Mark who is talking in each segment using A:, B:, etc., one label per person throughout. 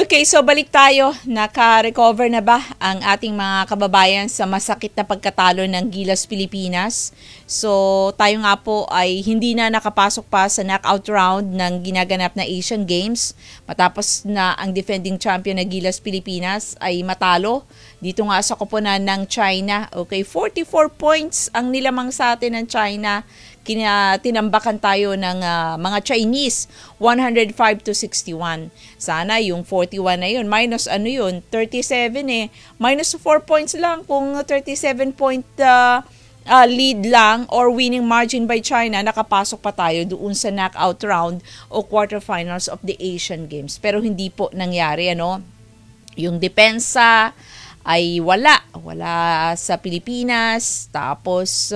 A: Okay, so balik tayo. Naka-recover na ba ang ating mga kababayan sa masakit na pagkatalo ng Gilas Pilipinas? So tayo nga po ay hindi na nakapasok pa sa knockout round ng ginaganap na Asian Games matapos na ang defending champion na Gilas Pilipinas ay matalo dito nga sa koponan ng China. Okay, 44 points ang nilamang sa atin ng China. Tinambakan tayo ng mga Chinese 105-61. Sana yung 41 na yun minus 37 minus 4 points lang kung 37 point lead lang or winning margin by China, nakapasok pa tayo doon sa knockout round o quarterfinals of the Asian Games. Pero hindi po nangyari, yung depensa ay wala sa Pilipinas. Tapos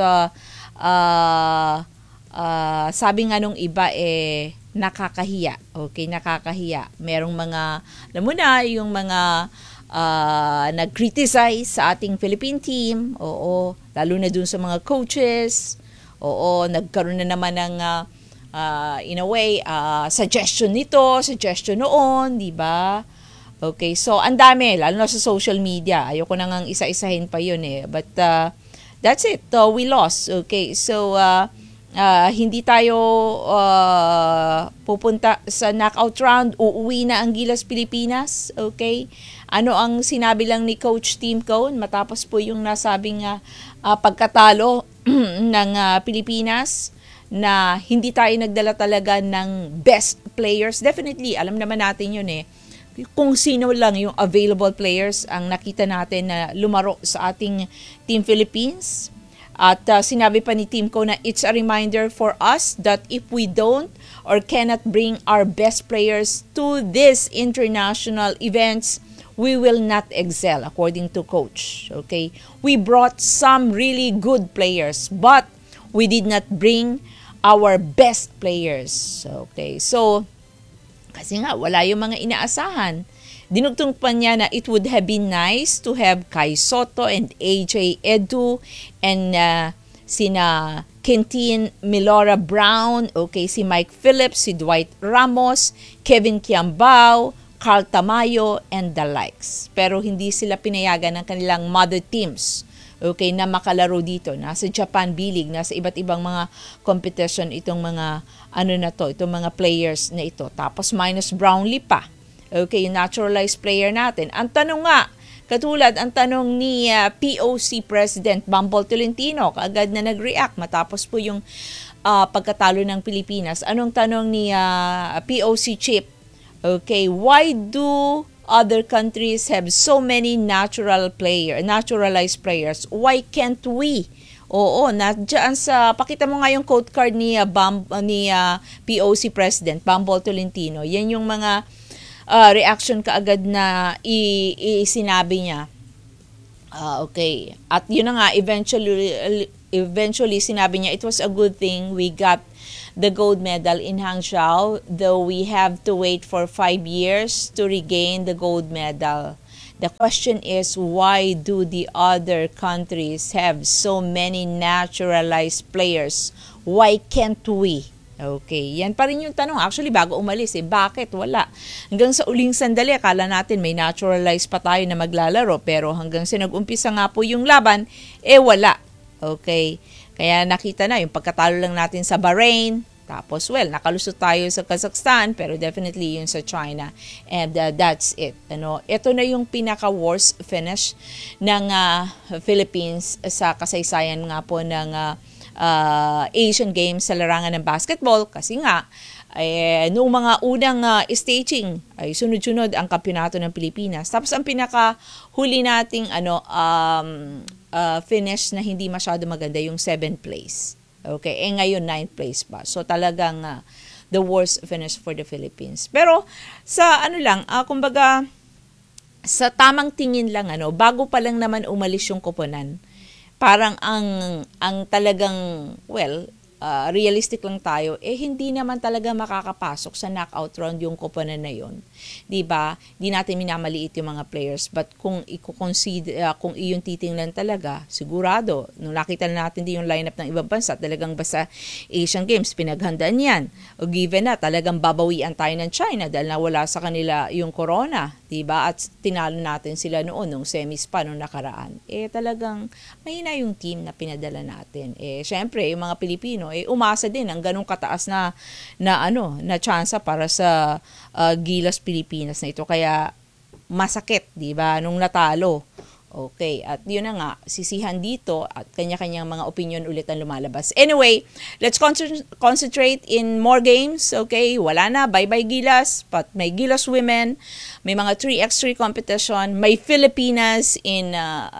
A: sabi nga nung iba nakakahiya. Okay, nakakahiya. Merong mga, alam mo na, yung mga nag-criticize sa ating Philippine team. Oo, lalo na dun sa mga coaches. Oo, nagkaroon na naman ng in a way, suggestion nito, suggestion noon, di ba? Okay, so ang dami, lalo na sa social media. Ayoko na ngang isa-isahin pa yun But that's it. We lost. Okay, so hindi tayo pupunta sa knockout round. Uuwi na ang Gilas Pilipinas. Okay? Ano ang sinabi lang ni Coach Tim Cone matapos po yung nasabing pagkatalo ng Pilipinas na hindi tayo nagdala talaga ng best players? Definitely, alam naman natin yun kung sino lang yung available players ang nakita natin na lumaro sa ating Team Philippines. At sinabi pa ni Team Ko na it's a reminder for us that if we don't or cannot bring our best players to these international events, we will not excel, according to Coach. Okay? We brought some really good players, but we did not bring our best players. Okay? So, kasi nga, wala yung mga inaasahan. Dinugtong pa niya na it would have been nice to have Kai Soto and AJ Edu and sina Quintin Milora Brown, okay, si Mike Phillips, si Dwight Ramos, Kevin Kiambao, Carl Tamayo, and the likes. Pero hindi sila pinayagan ng kanilang mother teams, okay, na makalaro dito. Nasa Japan B-League, nasa iba't ibang mga competition itong mga itong mga players na ito. Tapos minus Brownlee pa. Okay, yung naturalized player natin. Ang tanong nga, katulad ang tanong ni POC President Bumble Tolentino, kaagad na nag-react matapos po yung pagkatalo ng Pilipinas. Anong tanong ni POC Chip? Okay, why do other countries have so many naturalized players? Why can't we? Oo, nandiyan pakita mo nga yung quote card ni POC President Bumble Tolentino. Yan yung mga reaction kaagad na sinabi niya. Okay. At yun na nga, eventually sinabi niya, it was a good thing we got the gold medal in Hangzhou, though we have to wait for 5 years to regain the gold medal. The question is, why do the other countries have so many naturalized players? Why can't we? Okay, yan pa rin yung tanong. Actually, bago umalis, bakit wala? Hanggang sa uling sandali, akala natin may naturalized pa tayo na maglalaro, pero hanggang sa nag-umpisa nga po yung laban, wala. Okay, kaya nakita na yung pagkatalo lang natin sa Bahrain, tapos, nakalusot tayo sa Kazakhstan, pero definitely yun sa China. And that's it. Ito na yung pinaka-worst finish ng Philippines sa kasaysayan nga po ng Asian Games sa larangan ng basketball. Kasi nga, noong mga unang staging, ay sunod-sunod ang kampyonato ng Pilipinas. Tapos ang pinaka-huli nating finish na hindi masyado maganda, yung 7th place. Okay, ngayon 9th place pa. So talagang the worst finish for the Philippines. Pero sa kumbaga sa tamang tingin lang bago pa lang naman umalis yung koponan, parang ang talagang realistic lang tayo, hindi naman talaga makakapasok sa knockout round yung koponan na yun. 'Di ba? Di natin minamaliit yung mga players, but kung i-consider, kung iyon titingnan talaga, sigurado nung nakita natin din yung lineup ng ibang bansa, talagang basta Asian Games pinaghandaan yan. O given na talagang babawian tayo ng China dahil nawala sa kanila yung corona, 'di ba? At tinalo natin sila noon nung semis pa nung nakaraan. Talagang mahina yung team na pinadala natin. Syempre, yung mga Pilipino umasa din ang ganung kataas na tsansa para sa Gilas Pilipinas na ito, kaya masakit, 'di ba, nung natalo. Okay, at yun na nga, sisihan dito at kanya-kanyang mga opinion ulit ang lumalabas. Anyway, let's concentrate in more games. Okay, wala na, bye-bye Gilas, but may Gilas Women, may mga 3x3 competition, may Filipinas in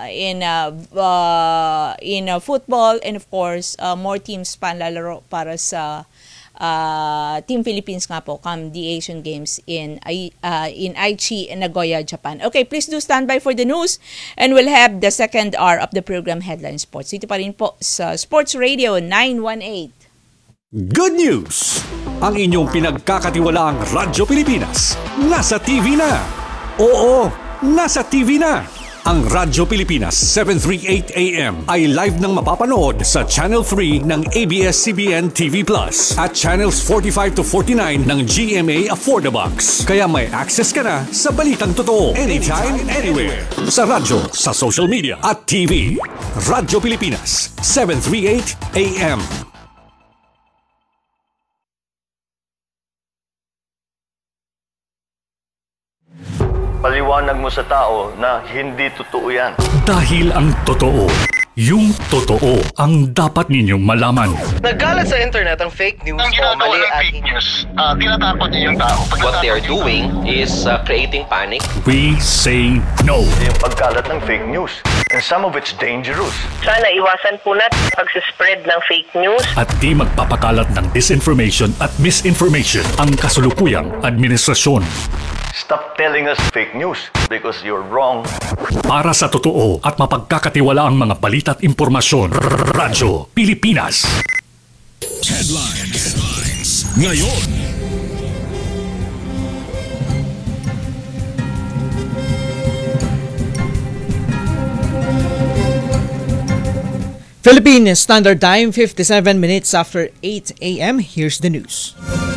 A: football, and of course, more teams pa lalaro para sa Team Philippines nga po come the Asian Games in Aichi, Nagoya, Japan. Okay, please do stand by for the news and we'll have the second hour of the program Headline Sports. Dito pa rin po sa Sports Radio 918.
B: Good news! Ang inyong pinagkakatiwalaang Radyo Pilipinas nasa TV na. Oo, nasa TV na. Ang Radyo Pilipinas 738 AM ay live nang mapapanood sa Channel 3 ng ABS-CBN TV Plus at Channels 45 to 49 ng GMA Affordabox. Kaya may access ka na sa balitang totoo anytime, anywhere. Sa radyo, sa social media at TV. Radyo Pilipinas 738 AM.
C: Paliwanag mo sa tao na hindi totoo yan.
B: Dahil ang totoo, yung totoo ang dapat ninyong malaman.
D: Nagkalat sa internet ang fake news
E: Ang
D: o
E: ginagawa
D: mali
E: ng
D: at
E: fake news, tinatakot niyo yung tao.
F: What they are doing is creating panic.
B: We say no.
C: Yung pagkalat ng fake news. And some of it's dangerous.
G: Sana iwasan po natin pag-spread ng fake news.
B: At di magpapakalat ng disinformation at misinformation ang kasulukuyang administrasyon.
C: Stop telling us fake news because you're wrong.
B: Para sa totoo at mapagkakatiwalaang mga balita at impormasyon, Radyo Pilipinas. Headlines. Ngayon.
H: Philippine Standard Time, 57 minutes after 8 a.m. Here's the news.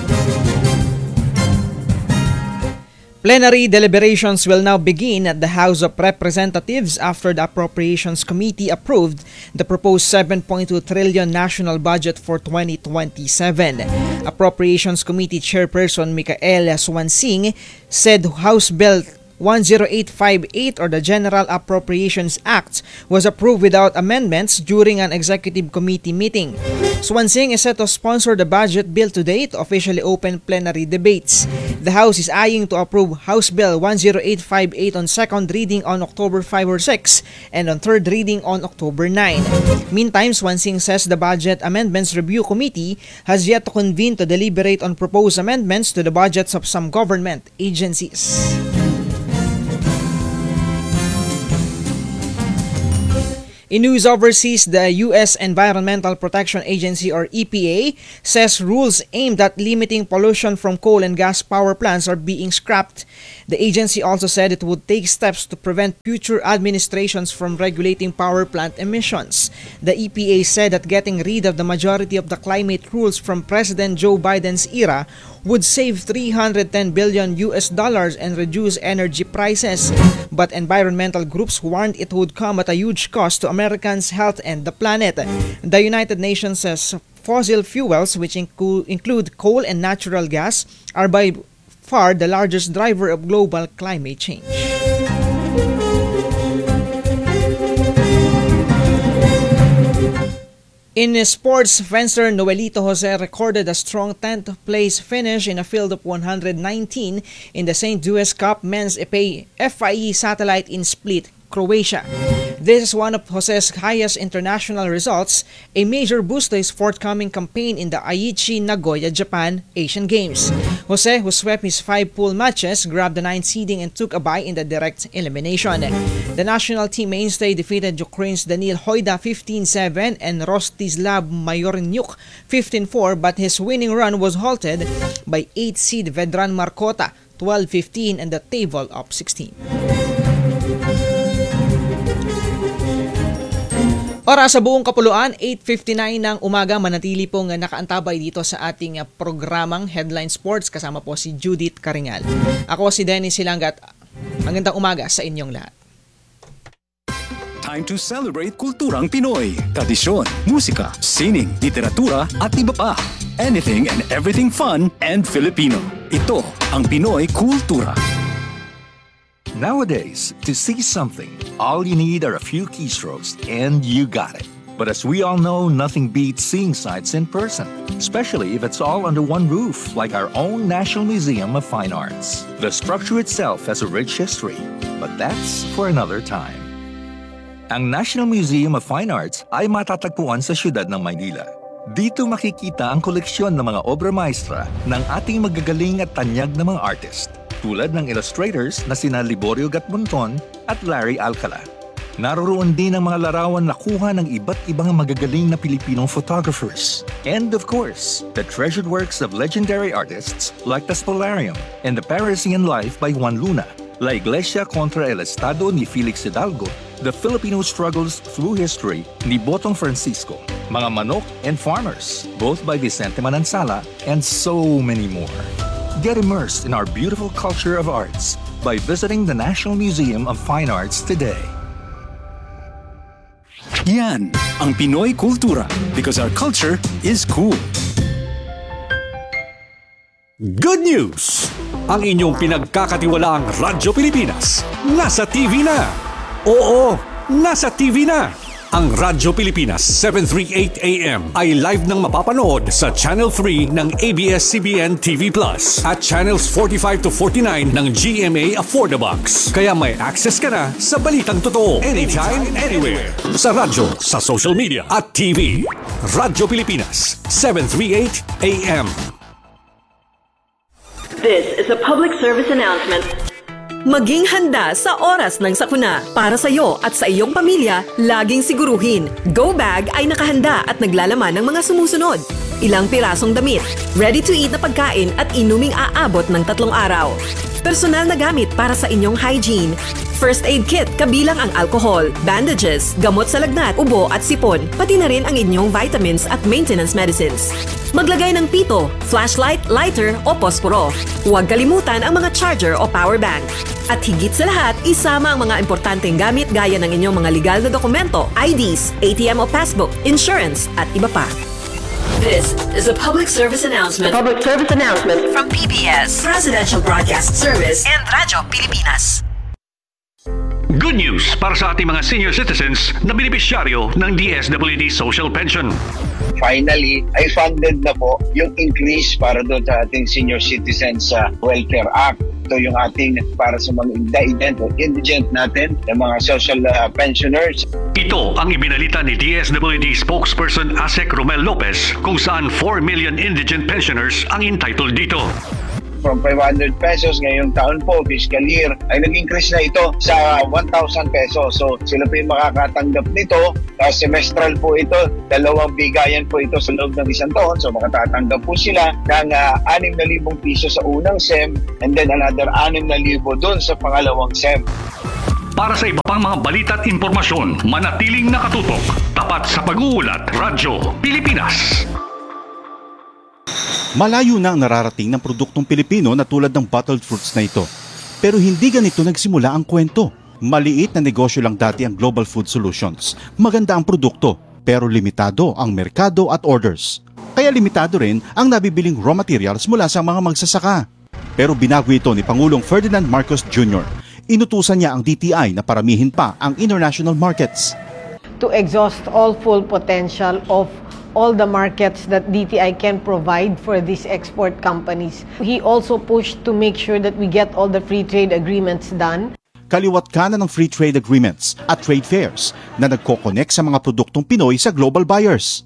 H: Plenary deliberations will now begin at the House of Representatives after the Appropriations Committee approved the proposed 7.2 trillion national budget for 2027. Appropriations Committee Chairperson Micaela Swansing said House Bill 10858 or the General Appropriations Act was approved without amendments during an executive committee meeting. Swansing is set to sponsor the budget bill today to officially open plenary debates. The House is eyeing to approve House Bill 10858 on second reading on October 5 or 6 and on third reading on October 9. Meantime, Swansing says the Budget Amendments Review Committee has yet to convene to deliberate on proposed amendments to the budgets of some government agencies. In news overseas, the U.S. Environmental Protection Agency or EPA says rules aimed at limiting pollution from coal and gas power plants are being scrapped. The agency also said it would take steps to prevent future administrations from regulating power plant emissions. The EPA said that getting rid of the majority of the climate rules from President Joe Biden's era would save $310 billion and reduce energy prices. But environmental groups warned it would come at a huge cost to Americans' health and the planet. The United Nations says fossil fuels, which include coal and natural gas, are by far the largest driver of global climate change. In sports, fencer Noelito Jose recorded a strong 10th place finish in a field of 119 in the St. Louis Cup Men's FIE Satellite in Split, Croatia. This is one of Jose's highest international results, a major boost to his forthcoming campaign in the Aichi, Nagoya, Japan Asian Games. Jose, who swept his 5 pool matches, grabbed the 9th seeding and took a bye in the direct elimination. The national team mainstay defeated Ukraine's Danil Hoida 15-7 and Rostislav Mayornyuk 15-4, but his winning run was halted by 8th seed Vedran Markota 12-15 and the table of 16. Oras sa buong kapuluan, 8:59 ng umaga, manatili pong nakaantabay dito sa ating programang Headline Sports kasama po si Judith Karingal. Ako si Dennis Silangat. Magandang umaga sa inyong lahat.
B: Time to celebrate kulturang Pinoy. Tradisyon, musika, sining, literatura at iba pa. Anything and everything fun and Filipino. Ito ang Pinoy Kultura.
I: Nowadays, to see something, all you need are a few keystrokes and you got it. But as we all know, nothing beats seeing sights in person, especially if it's all under one roof, like our own National Museum of Fine Arts. The structure itself has a rich history, but that's for another time. Ang National Museum of Fine Arts ay matatagpuan sa siyudad ng Maynila. Dito makikita ang koleksyon ng mga obra maestra ng ating magagaling at tanyag na mga artist, tulad ng illustrators na sina Liborio Gatmonton at Larry Alcala. Naroroon din ang mga larawan na kuha ng iba't ibang magagaling na Pilipinong photographers. And of course, the treasured works of legendary artists like the Spolarium and the Parisian Life by Juan Luna, La Iglesia contra el Estado ni Felix Hidalgo, The Filipino Struggles Through History ni Botong Francisco, Mga Manok and Farmers, both by Vicente Manansala, and so many more. Get immersed in our beautiful culture of arts by visiting the National Museum of Fine Arts today.
B: Yan ang Pinoy Kultura because our culture is cool. Good news! Ang inyong pinagkakatiwalaang Radyo Pilipinas nasa TV na. Oo, nasa TV na. Ang Radyo Pilipinas 738 AM ay live nang mapapanood sa Channel 3 ng ABS-CBN TV Plus at Channels 45 to 49 ng GMA Affordabox. Kaya may access ka na sa balitang totoo anytime, anywhere. Sa radyo, sa social media at TV. Radyo Pilipinas 738 AM.
J: This is a public service announcement. Maging handa sa oras ng sakuna. Para sa iyo at sa iyong pamilya, laging siguruhin, Go Bag ay nakahanda at naglalaman ng mga sumusunod. Ilang pirasong damit, ready-to-eat na pagkain at inuming aabot ng 3 araw. Personal na gamit para sa inyong hygiene. First aid kit kabilang ang alcohol, bandages, gamot sa lagnat, ubo at sipon, pati na rin ang inyong vitamins at maintenance medicines. Maglagay ng pito, flashlight, lighter o posporo. Huwag kalimutan ang mga charger o power bank. At higit sa lahat, isama ang mga importanteng gamit gaya ng inyong mga legal na dokumento, IDs, ATM o passbook, insurance at iba pa. This is a public service announcement.
G: Public service announcement
J: From PBS, Presidential Broadcast Service and Radyo Pilipinas.
B: Good news para sa ating mga senior citizens na benepisyaryo ng DSWD Social Pension.
E: Finally, ay funded na po yung increase para doon sa ating Senior Citizens Welfare Act. Ito yung ating para sa mga indigent natin, yung mga social pensioners.
B: Ito ang ibinalita ni DSWD spokesperson Asek Romel Lopez kung saan 4 million indigent pensioners ang entitled dito.
E: From 500 pesos ngayong taon po, fiscal year, ay nag-increase na ito sa 1,000 pesos. So sila po yung makakatanggap nito. Semestral po ito, 2 bigayan po ito sa loob ng 1 taon. So makatatanggap po sila ng 6,000 piso sa unang SEM and then another 6,000 doon sa pangalawang SEM.
B: Para sa iba pang mga balita at impormasyon, manatiling nakatutok. Tapat sa pag-uulat, Radyo Pilipinas.
K: Malayo na ang nararating ng produktong Pilipino na tulad ng bottled fruits na ito. Pero hindi ganito nagsimula ang kwento. Maliit na negosyo lang dati ang Global Food Solutions. Maganda ang produkto, pero limitado ang merkado at orders. Kaya limitado rin ang nabibiling raw materials mula sa mga magsasaka. Pero binago ito ni Pangulong Ferdinand Marcos Jr. Inutusan niya ang DTI na paramihin pa ang international markets.
L: To exhaust all full potential of all the markets that DTI can provide for these export companies. He also pushed to make sure that we get all the free trade agreements done.
K: Kaliwat kanan ng free trade agreements at trade fairs na nagko-connect sa mga produktong Pinoy sa global buyers.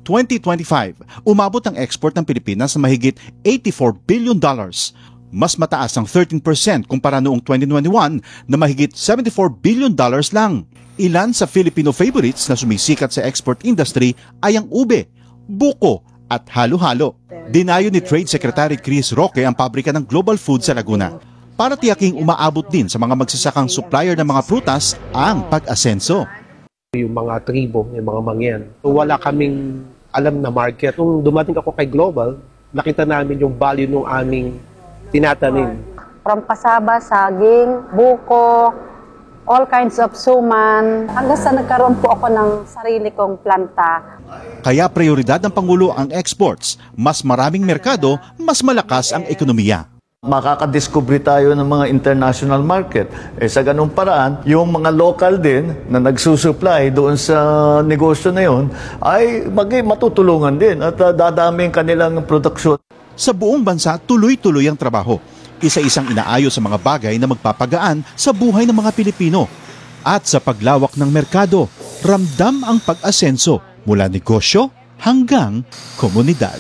K: 2025, umabot ang export ng Pilipinas na mahigit $84 billion. Mas mataas ang 13% kumpara noong 2021 na mahigit $74 billion lang. Ilan sa Filipino favorites na sumisikat sa export industry ay ang ube, buko at halo-halo. Dinayo ni Trade Secretary Chris Roque ang pabrika ng Global Food sa Laguna para tiyaking umaabot din sa mga magsasakang supplier ng mga prutas ang pag-asenso.
M: Yung mga tribo, yung mga mangyan. So, wala kaming alam na market. Nung dumating ako kay Global, nakita namin yung value ng aming tinatanim.
N: From kasaba, saging, buko, all kinds of suman. Hanggang sa nagkaroon po ako ng sarili kong planta.
K: Kaya prioridad ng Pangulo ang exports. Mas maraming merkado, mas malakas ang ekonomiya.
O: Makakadiscover tayo ng mga international market. Sa ganung paraan, yung mga local din na nagsusupply doon sa negosyo na yun ay matutulungan din at dadami ang kanilang produksyon.
K: Sa buong bansa, tuloy-tuloy ang trabaho. Isa-isang inaayos sa mga bagay na magpapagaan sa buhay ng mga Pilipino. At sa paglawak ng merkado, ramdam ang pag-asenso mula negosyo hanggang komunidad.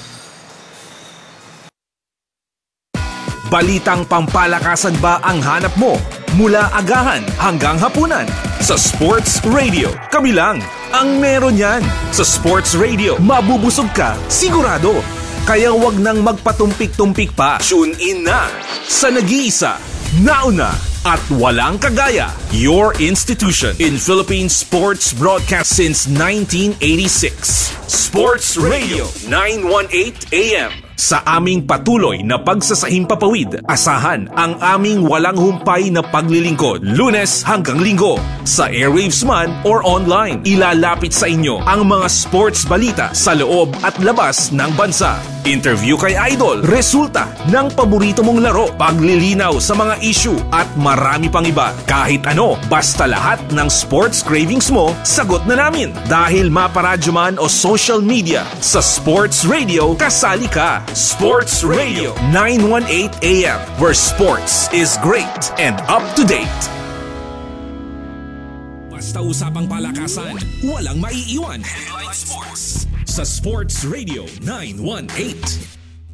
P: Balitang pampalakasan ba ang hanap mo? Mula agahan hanggang hapunan. Sa Sports Radio, kami lang ang meron yan. Sa Sports Radio, mabubusog ka, sigurado. Kaya wag nang magpatumpik-tumpik pa. Tune in na sa nag-iisa, nauna at walang kagaya. Your institution in Philippine sports broadcast since 1986. Sports Radio 918 AM. Sa aming patuloy na pagsasahimpapawid, asahan ang aming walang humpay na paglilingkod, Lunes hanggang Linggo, sa airwaves man or online. Ilalapit sa inyo ang mga sports balita sa loob at labas ng bansa. Interview kay Idol, resulta ng paborito mong laro, paglilinaw sa mga issue at marami pang iba. Kahit ano, basta lahat ng sports cravings mo, sagot na namin. Dahil maparadyo man o social media, sa Sports Radio, kasali ka. Sports Radio 918 AM, where sports is great and up to date. Basta usapang palakasan, walang maiiwan. Headline Sports sa Sports Radio 918.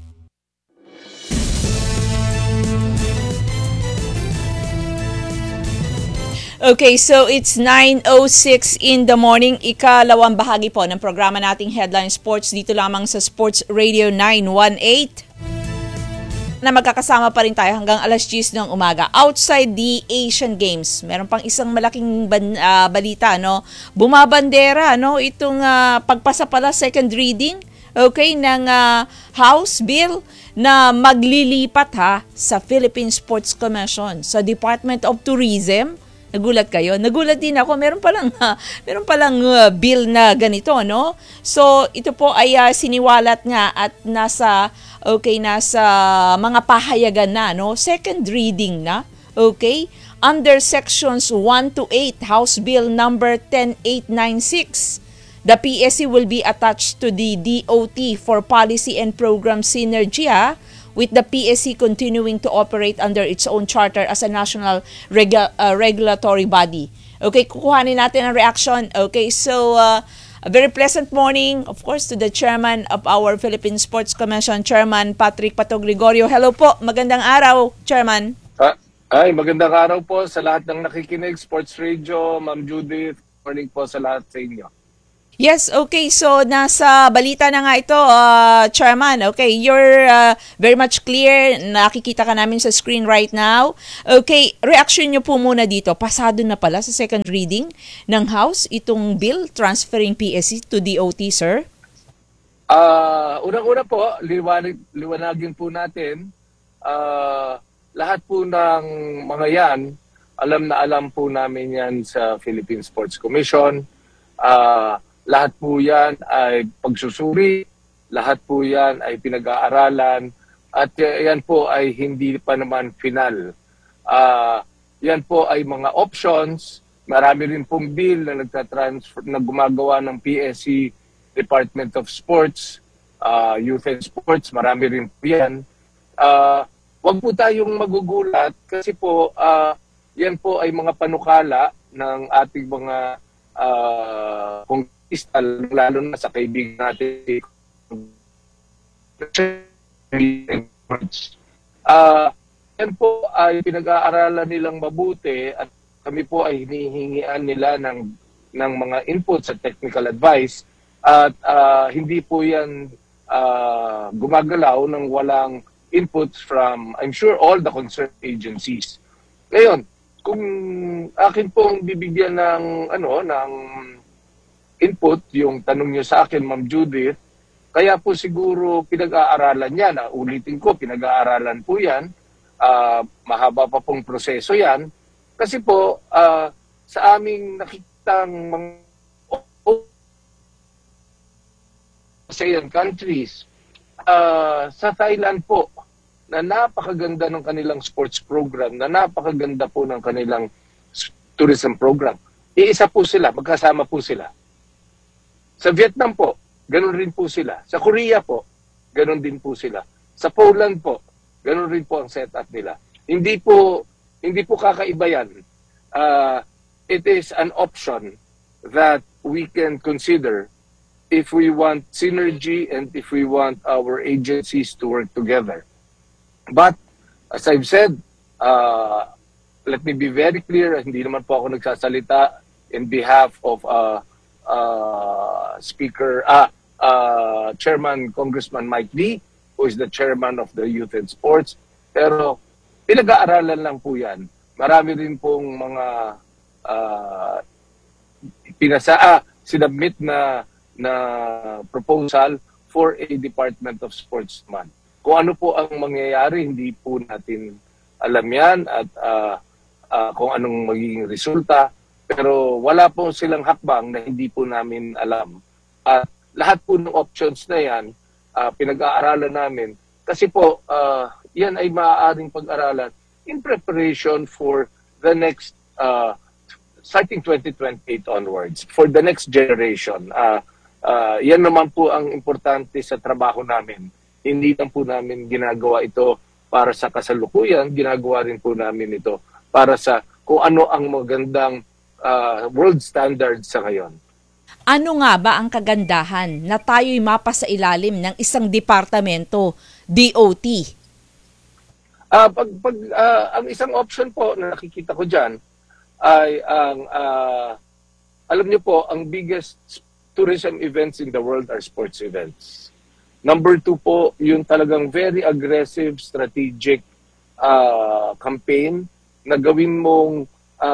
A: Okay, so it's 9:06 in the morning. Ikalawang bahagi po ng programa nating Headline Sports dito lamang sa Sports Radio 918. Na magkakasama pa rin tayo hanggang alas 10 ng umaga. Outside the Asian Games, meron pang isang malaking balita, no? Bumabandera, no? Itong pagpasa pala second reading, okay, ng House Bill na maglilipat sa Philippine Sports Commission, sa Department of Tourism. Nagulat kayo? Nagulat din ako. Meron palang bill na ganito, no? So, ito po ay siniwalat nga at nasa mga pahayagan na, no? Second reading na, okay? Under sections 1 to 8, House Bill number 10896. The PSC will be attached to the DOT for policy and program synergy, with the PSC continuing to operate under its own charter as a national regulatory body. Okay, kukuhanin natin ang reaction. Okay, so a very pleasant morning, of course, to the chairman of our Philippine Sports Commission, Chairman Patrick Pato Gregorio. Hello po, magandang araw, Chairman.
Q: Ay, magandang araw po sa lahat ng nakikinig, Sports Radio, Ma'am Judith. Morning po sa lahat sa inyo.
A: Yes, okay. So, nasa balita na nga ito, Chairman. Okay, you're very much clear. Nakikita ka namin sa screen right now. Okay, reaction nyo po muna dito. Pasado na pala sa second reading ng House itong bill transferring PSC to DOT, sir?
Q: Unang-una po, liwanagin po natin, lahat po ng mga yan, alam po namin yan sa Philippine Sports Commission. Lahat po yan ay pagsusuri, lahat po yan ay pinag-aaralan, at yan po ay hindi pa naman final. Yan po ay mga options. Marami rin pong bill na na gumagawa ng PSC Department of Sports, Youth and Sports, marami rin po yan. Huwag po tayong magugulat kasi po yan po ay mga panukala ng ating mga artista, lalo na sa kaibigan natin. Yan po ay pinag-aaralan nilang mabuti at kami po ay hinihingian nila ng mga inputs at technical advice at hindi po yan gumagalaw ng walang inputs from, I'm sure, all the concerned agencies. Ngayon, kung akin pong bibigyan ng input, yung tanong niyo sa akin, Ma'am Judith, kaya po siguro pinag-aaralan yan. Ulitin ko, pinag-aaralan po yan. Mahaba pa pong proseso yan. Kasi po, sa aming nakitang mga ASEAN countries, sa Thailand po, na napakaganda ng kanilang sports program, na napakaganda po ng kanilang tourism program. Iisa po sila, magkasama po sila. Sa Vietnam po, ganun rin po sila. Sa Korea po, ganun din po sila. Sa Poland po, ganun rin po ang setup nila. Hindi po kakaiba yan. It is an option that we can consider if we want synergy and if we want our agencies to work together. But, as I've said, let me be very clear, hindi naman po ako nagsasalita in behalf of Chairman Congressman Mike D, who is the chairman of the Youth and Sports. Pero, pinag-aaralan lang po yan. Marami rin pong mga sinubmit na proposal for a Department of Sports man. Kung ano po ang mangyayari, hindi po natin alam yan at kung anong magiging resulta. Pero wala po silang hakbang na hindi po namin alam. At lahat po ng options na yan, pinag-aaralan namin. Kasi po, yan ay maaaring pag-aralan in preparation for the next, starting 2028 onwards, for the next generation. Yan naman po ang importante sa trabaho namin. Hindi lang po namin ginagawa ito para sa kasalukuyan, ginagawa rin po namin ito para sa kung ano ang magandang world standard sa ngayon.
A: Ano nga ba ang kagandahan na tayo'y mapasa ilalim ng isang departamento, DOT?
Q: Ang isang option po na nakikita ko dyan ay alam niyo po, ang biggest tourism events in the world are sports events. Number 2 po, yung talagang very aggressive, strategic campaign na gawin mong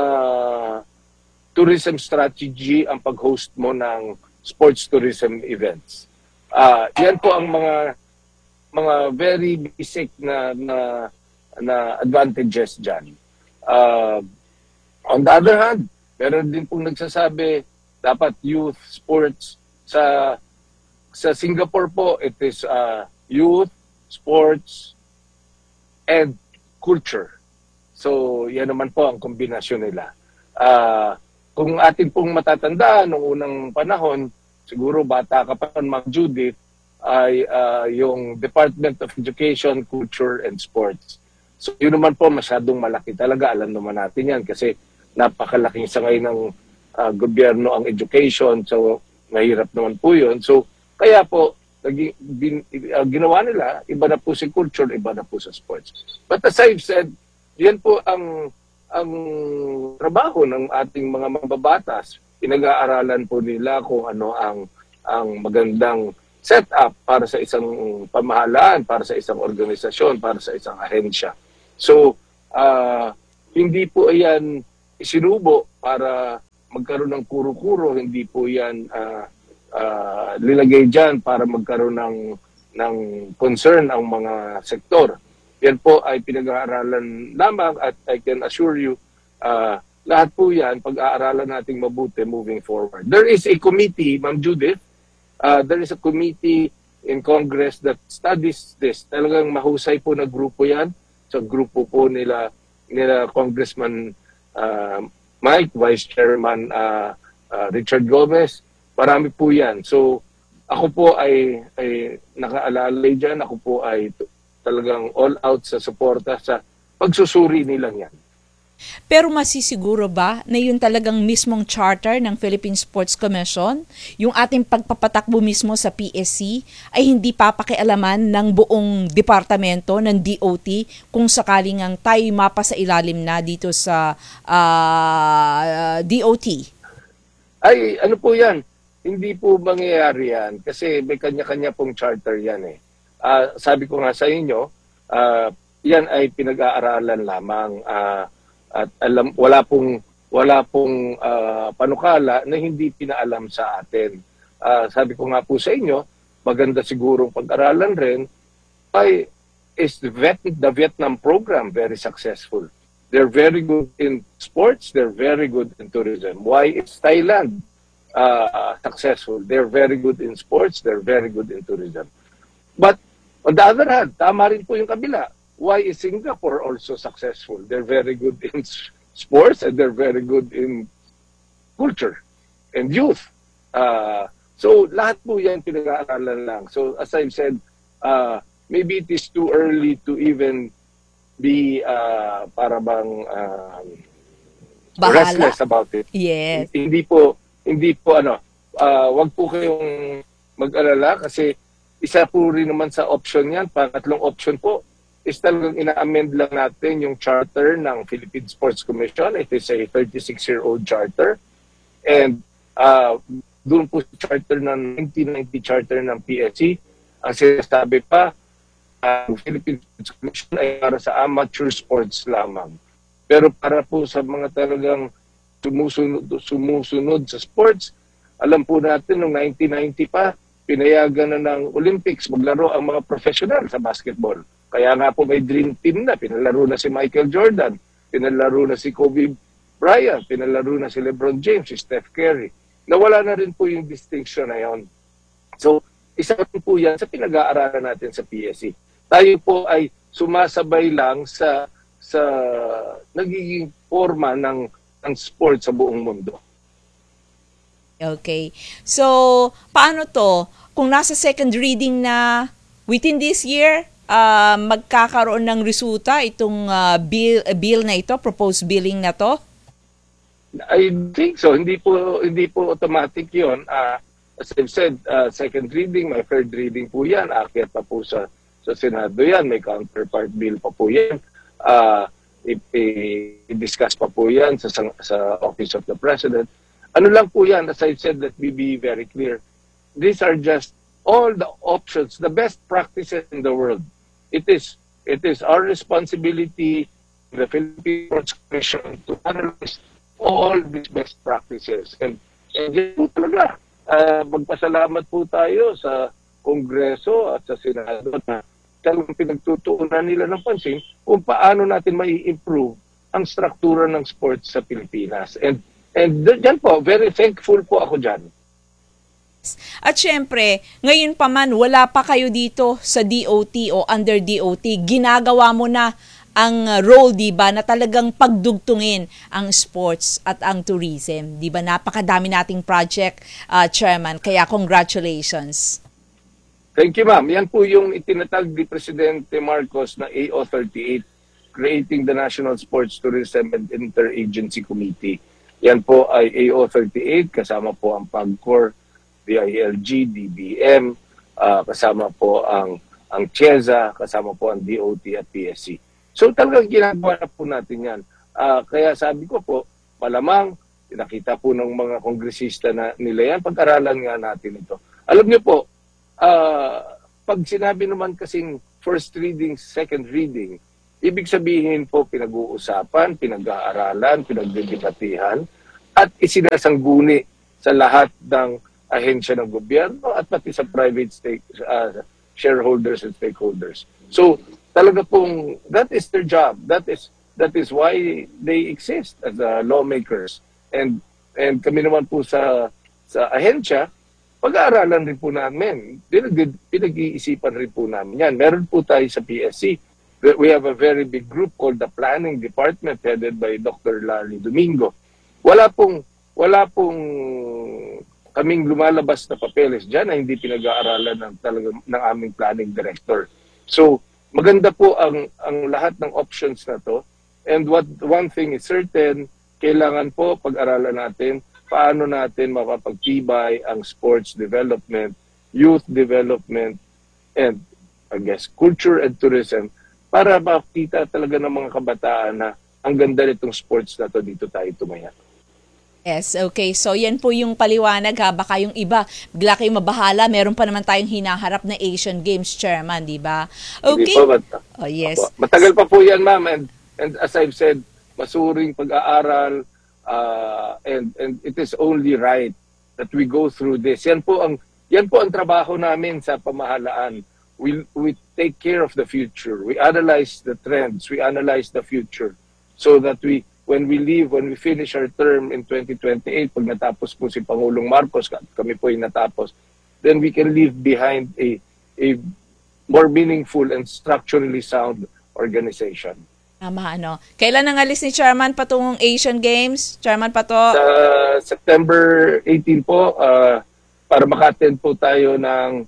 Q: tourism strategy ang pag-host mo ng sports tourism events. Yan po ang mga very basic na advantages dyan. On the other hand, meron din pong nagsasabi dapat youth sports sa Singapore po, it is youth, sports, and culture. So, yan naman po ang kombinasyon nila. Kung atin pong matatandaan noong unang panahon, siguro bata ka pa, Ma'am Judith, ay yung Department of Education, Culture, and Sports. So, yun naman po masyadong malaki talaga. Alam naman natin yan kasi napakalaking sangay ng gobyerno ang education. So, mahirap naman po yun. So, kaya po, ginawa nila, iba na po si culture, iba na po sa sports. But as I've said, yan po ang trabaho ng ating mga mababatas. Pinag-aaralan po nila kung ano ang magandang setup para sa isang pamahalaan, para sa isang organisasyon, para sa isang ahensya. So, hindi po yan isinubo para magkaroon ng kuro-kuro, hindi po yan linagay dyan para magkaroon ng concern ang mga sektor. Yan po ay pinag-aaralan lamang at I can assure you, lahat po yan, pag-aaralan nating mabuti moving forward. There is a committee, Ma'am Judith, there is a committee in Congress that studies this. Talagang mahusay po na grupo yan. So grupo po nila Congressman Mike, Vice Chairman Richard Gomez. Marami po yan. So, ako po ay nakaalalay dyan. Ako po ay talagang all out sa suporta sa pagsusuri nilang yan.
A: Pero masisiguro ba na yun talagang mismong charter ng Philippine Sports Commission, yung ating pagpapatakbo mismo sa PSC, ay hindi papakialaman ng buong departamento ng DOT kung sakaling ang tayo mapasa ilalim na dito sa DOT?
Q: Ay, ano po yan? Hindi po mangyayari yan kasi may kanya-kanya pong charter yan eh. Sabi ko nga sa inyo, yan ay pinag-aaralan lamang at wala pong panukala na hindi pinaalam sa atin. Sabi ko nga po sa inyo, maganda sigurong pag-aralan rin is the Vietnam program very successful. They're very good in sports, they're very good in tourism. Why is Thailand successful? They're very good in sports, they're very good in tourism. But on the other hand, tama rin po yung kabila. Why is Singapore also successful? They're very good in sports and they're very good in culture and youth. So lahat po yan pinag-aaralan lang. So as I've said, maybe it is too early to even be restless about it.
A: Yes.
Q: Hindi po wag po kayong mag-alala kasi isa po rin naman sa option yan, pangatlong option po is talagang ina-amend lang natin yung charter ng Philippine Sports Commission. It is a 36-year-old charter. And doon po sa charter ng 1990 charter ng PSC, ang sinasabi pa, ang Philippine Sports Commission ay para sa amateur sports lamang. Pero para po sa mga talagang sumusunod sa sports, alam po natin noong 1990 pa, pinayagan na ng Olympics maglaro ang mga professional sa basketball. Kaya nga po may dream team na. Pinalaro na si Michael Jordan, pinalaro na si Kobe Bryant, pinalaro na si LeBron James, si Steph Curry. Nawala na rin po yung distinction na yun. So, isa po yan sa pinag-aaralan natin sa PSC. Tayo po ay sumasabay lang sa nagiging forma ng sport sa buong mundo.
A: Okay. So, paano to? Kung nasa second reading na within this year, magkakaroon ng resulta itong bill na ito, proposed billing na to?
Q: I think so. Hindi po automatic 'yon. As I've said, second reading, may third reading po 'yan. Aakyat pa po sa Senado 'yan, may counterpart bill pa po 'yan. I-discuss pa po 'yan sa Office of the President. Ano lang po 'yan, as I've said, let me be very clear. These are just all the options, the best practices in the world. It is our responsibility, the Philippine Sports Commission, to analyze all these best practices. And yan po talaga, magpasalamat po tayo sa Kongreso at sa Senado na talagang pinagtutuunan nila ng pansin kung paano natin mai-improve ang struktura ng sports sa Pilipinas. And dyan po, very thankful po ako dyan.
A: At syempre, ngayon pa man, wala pa kayo dito sa DOT o under DOT. Ginagawa mo na ang role, di ba, na talagang pagdugtungin ang sports at ang tourism. Di ba, napakadami nating project, Chairman. Kaya congratulations.
Q: Thank you, ma'am. Yan po yung itinatag ni Presidente Marcos na AO38, Creating the National Sports Tourism and Interagency Committee. Yan po ay AO38, kasama po ang PAGCOR, DILG, DBM, kasama po ang CHESA, kasama po ang DOT at PSC. So talagang ginagawa na po natin yan. Kaya sabi ko po, malamang, nakita po ng mga kongresista na nila yan, pag-aralan nga natin ito. Alam niyo po, pag sinabi naman kasing first reading, second reading, ibig sabihin po pinag-uusapan, pinag-aaralan, pinagdidebatihan, at isinasangguni sa lahat ng ahensya ng gobyerno at pati sa private shareholders and stakeholders. So, talaga pong, that is their job. That is why they exist as lawmakers. And kami naman po sa ahensya, pag-aaralan rin po namin. Pinag-iisipan rin po namin yan. Meron po tayo sa PSC. We have a very big group called the Planning Department headed by Dr. Larry Domingo. Wala pong kaming lumalabas na papeles dyan na hindi pinag-aaralan ng aming planning director. So, maganda po ang lahat ng options na to. And one thing is certain, kailangan po pag-aralan natin paano natin mapapagtibay ang sports development, youth development, and I guess culture and tourism para makita talaga ng mga kabataan na ang ganda nitong sports na to, dito tayo tumaya.
A: Yes, okay. So yan po yung paliwanag ha. Baka yung iba, bigla kayong mabahala. Meron pa naman tayong hinaharap na Asian Games, Chairman, di ba? Okay. Oh, yes.
Q: Matagal pa po yan, ma'am. And as I've said, masuring pag-aaral, and it is only right that we go through this. Yan po ang trabaho namin sa pamahalaan. We take care of the future. We analyze the trends. We analyze the future so that when we finish our term in 2028, pag natapos po si Pangulong Marcos, kami po yung natapos, then we can leave behind a more meaningful and structurally sound organization.
A: Tama, ano. Kailan ang alis ni Chairman patungong Asian Games? Chairman Pato?
Q: Sa September 18 po, para maka-attend po tayo ng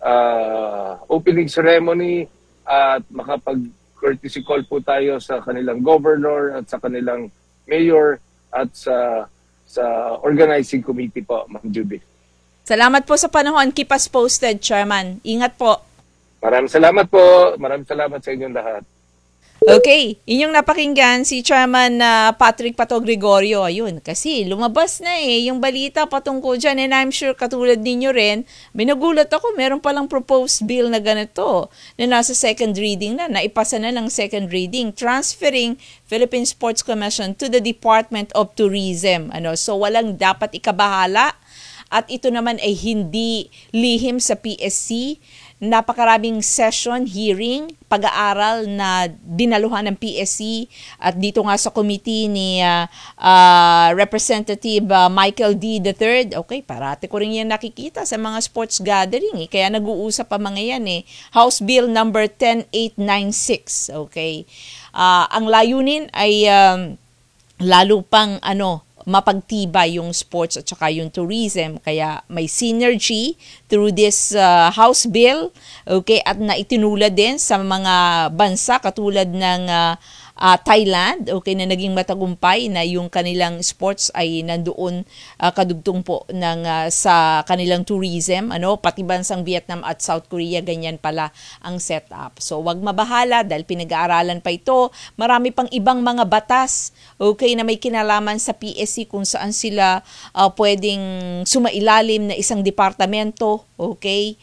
Q: opening ceremony at makapag-courtesy call po tayo sa kanilang governor at sa kanilang mayor at sa organizing committee po, Ma'am Judy.
A: Salamat po sa panahon. Keep us posted, Chairman. Ingat po.
Q: Maraming salamat po. Maraming salamat sa inyong lahat.
A: Okay, inyong napakinggan si Chairman Patrick Pato Gregorio. Ayun, kasi lumabas na yung balita patungkol dyan. And I'm sure katulad ninyo rin, binagulat ako, meron palang proposed bill na ganito na nasa second reading na, naipasa na ng second reading, transferring Philippine Sports Commission to the Department of Tourism. So walang dapat ikabahala at ito naman ay hindi lihim sa PSC. Napakaraming session, hearing, pag-aaral na dinaluhan ng PSC at dito nga sa committee ni Representative Michael D. III. Okay, parati ko rin yan nakikita sa mga sports gathering. Kaya nag-uusap pa mga yan. House Bill number 10896. Okay. Ang layunin ay lalo pang mapagtibay yung sports at saka yung tourism, kaya may synergy through this House Bill, okay, at naitinulad din sa mga bansa katulad ng Thailand, okay, na naging matagumpay na yung kanilang sports ay nandoon kadugtong po ng sa kanilang tourism, pati bansang Vietnam at South Korea, ganyan pala ang setup. So wag mabahala dahil pinag-aaralan pa ito. Marami pang ibang mga batas, okay, na may kinalaman sa PSC kung saan sila pwedeng sumailalim na isang departamento, okay?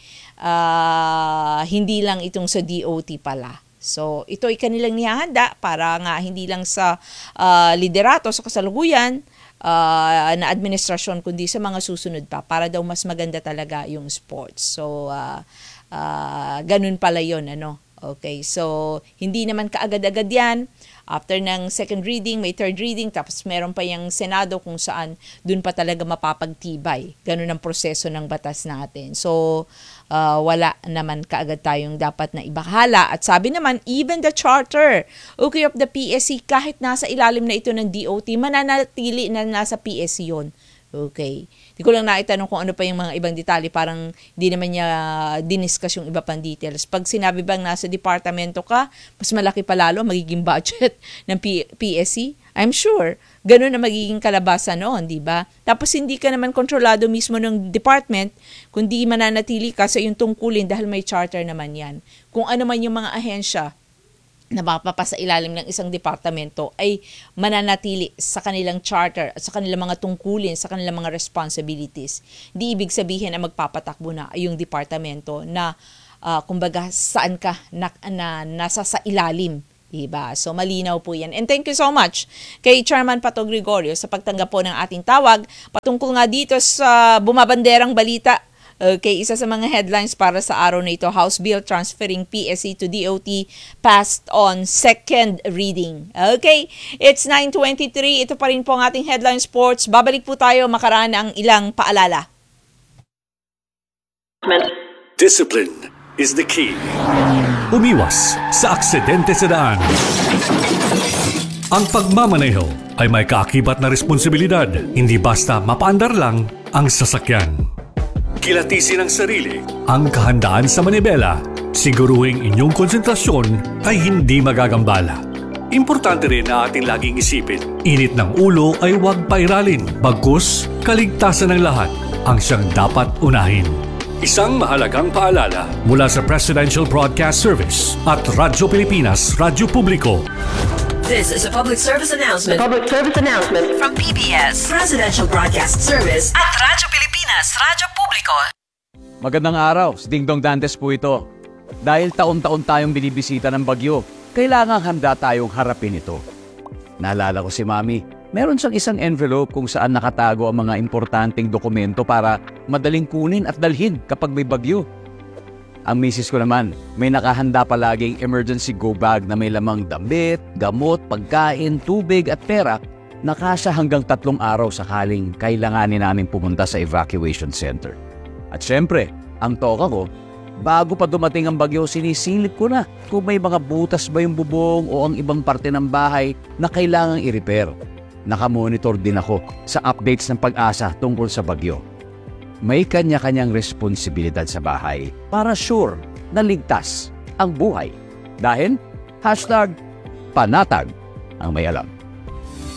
A: Hindi lang itong sa DOT pala. So, ito ay kanilang nihahanda para nga hindi lang sa liderato sa kasalukuyan na administrasyon, kundi sa mga susunod pa para daw mas maganda talaga yung sports. So, ganun pala yun, Okay, so hindi naman kaagad-agad yan. After ng second reading, may third reading, tapos meron pa yung Senado kung saan dun pa talaga mapapagtibay. Ganun ang proseso ng batas natin. So, wala naman kaagad tayong dapat na ibahala. At sabi naman, even the charter, okay, of the PSC, kahit nasa ilalim na ito ng DOT, mananatili na nasa PSC yun. Okay. Di ko lang naitanong kung ano pa yung mga ibang detalye. Parang di naman niya diniscuss yung iba pang details. Pag sinabi bang nasa departamento ka, mas malaki pa lalo magiging budget ng PSC. I'm sure. Ganun na magiging kalabasan noon, di ba? Tapos hindi ka naman kontrolado mismo ng department, kundi mananatili ka sa iyong tungkulin dahil may charter naman yan. Kung ano man yung mga ahensya na mapapasa ilalim ng isang departamento ay mananatili sa kanilang charter at sa kanilang mga tungkulin, sa kanilang mga responsibilities. Di ibig sabihin na magpapatakbo na yung departamento na kumbaga saan ka nasa sa ilalim. Diba? So malinaw po yan. And thank you so much kay Chairman Pato Gregorio sa pagtanggap po ng ating tawag patungkol nga dito sa bumabanderang balita. Okay, isa sa mga headlines para sa araw na ito, House Bill transferring PSC to DOT passed on second reading. Okay, it's 9:23. Ito pa rin po ang ating headline sports. Babalik po tayo makaraan ang ilang paalala.
B: Discipline is the key. Umiwas sa aksidente sa daan. Ang pagmamaneho ay may kaakibat na responsibilidad. Hindi basta mapaandar lang ang sasakyan. Kilatisin ang sarili, ang kahandaan sa manibela. Siguruhing inyong konsentrasyon ay hindi magagambala. Importante rin na ating laging isipin, init ng ulo ay huwag pairalin, bagkus kaligtasan ng lahat ang siyang dapat unahin. Isang mahalagang paalala mula sa Presidential Broadcast Service at Radyo Pilipinas, Radyo Publiko.
J: This is a public service announcement. From PBS, Presidential Broadcast Service at Radyo Pilipinas, Radyo Publiko.
R: Magandang araw, si Dingdong Dantes po ito. Dahil taon-taon tayong binibisita ng bagyo, kailangang handa tayong harapin ito. Naalala ko si Mami, meron siyang isang envelope kung saan nakatago ang mga importanteng dokumento para madaling kunin at dalhin kapag may bagyo. Ang misis ko naman, may nakahanda palaging emergency go bag na may lamang damit, gamot, pagkain, tubig at pera na kasya hanggang 3 araw sakaling kailanganin namin pumunta sa evacuation center. At syempre, ang toka ko, bago pa dumating ang bagyo, sinisilip ko na kung may mga butas ba yung bubong o ang ibang parte ng bahay na kailangang i-repair. Nakamonitor din ako sa updates ng Pag-asa tungkol sa bagyo. May kanya-kanyang responsibilidad sa bahay para sure na ligtas ang buhay. Dahil #panatag ang may alam.